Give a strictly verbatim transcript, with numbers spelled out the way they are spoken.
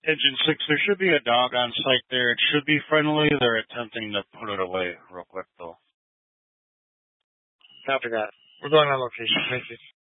Engine six, there should be a dog on site there. It should be friendly. They're attempting to put it away real quick, though. Copy that. We're going on location. Thank you.